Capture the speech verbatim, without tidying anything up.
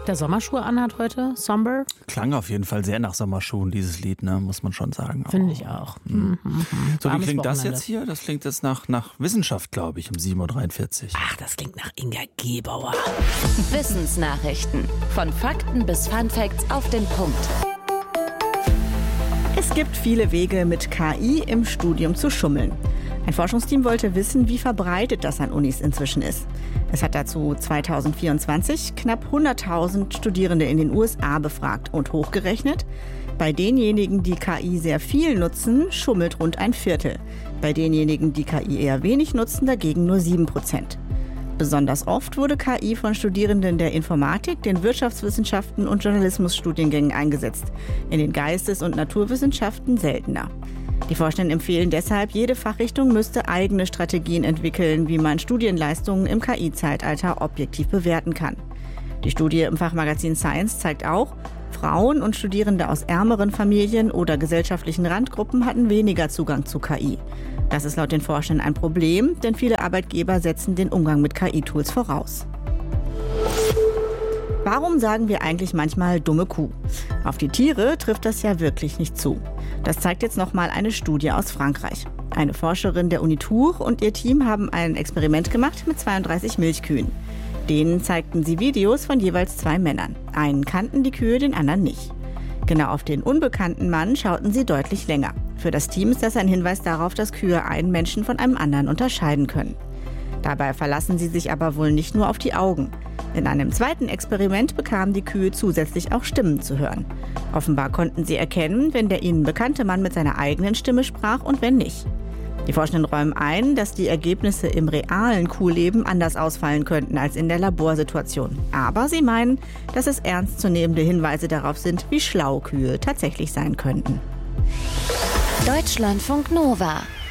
Rock, der Sommerschuhe anhat heute, Somber. Klang auf jeden Fall sehr nach Sommerschuhen, dieses Lied, ne? Muss man schon sagen. Finde ich auch. Mhm. Mhm. So, wie Warmes klingt das Wochenende. jetzt hier? Das klingt jetzt nach, nach Wissenschaft, glaube ich, um sieben Uhr dreiundvierzig. Ach, das klingt nach Inga Gebauer. Wissensnachrichten. Von Fakten bis Funfacts auf den Punkt. Es gibt viele Wege, mit K I im Studium zu schummeln. Ein Forschungsteam wollte wissen, wie verbreitet das an Unis inzwischen ist. Es hat dazu zweitausendvierundzwanzig knapp hunderttausend Studierende in den U S A befragt und hochgerechnet. Bei denjenigen, die K I sehr viel nutzen, schummelt rund ein Viertel. Bei denjenigen, die K I eher wenig nutzen, dagegen nur sieben Prozent. Besonders oft wurde K I von Studierenden der Informatik, den Wirtschaftswissenschaften und Journalismusstudiengängen eingesetzt. In den Geistes- und Naturwissenschaften seltener. Die Forschenden empfehlen deshalb, jede Fachrichtung müsste eigene Strategien entwickeln, wie man Studienleistungen im K I-Zeitalter objektiv bewerten kann. Die Studie im Fachmagazin Science zeigt auch, Frauen und Studierende aus ärmeren Familien oder gesellschaftlichen Randgruppen hatten weniger Zugang zu K I. Das ist laut den Forschern ein Problem, denn viele Arbeitgeber setzen den Umgang mit K I-Tools voraus. Warum sagen wir eigentlich manchmal dumme Kuh? Auf die Tiere trifft das ja wirklich nicht zu. Das zeigt jetzt nochmal eine Studie aus Frankreich. Eine Forscherin der Uni Tours und ihr Team haben ein Experiment gemacht mit zweiunddreißig Milchkühen. Denen zeigten sie Videos von jeweils zwei Männern. Einen kannten die Kühe, den anderen nicht. Genau auf den unbekannten Mann schauten sie deutlich länger. Für das Team ist das ein Hinweis darauf, dass Kühe einen Menschen von einem anderen unterscheiden können. Dabei verlassen sie sich aber wohl nicht nur auf die Augen. In einem zweiten Experiment bekamen die Kühe zusätzlich auch Stimmen zu hören. Offenbar konnten sie erkennen, wenn der ihnen bekannte Mann mit seiner eigenen Stimme sprach und wenn nicht. Die Forschenden räumen ein, dass die Ergebnisse im realen Kuhleben anders ausfallen könnten als in der Laborsituation. Aber sie meinen, dass es ernstzunehmende Hinweise darauf sind, wie schlau Kühe tatsächlich sein könnten. Deutschlandfunk Nova.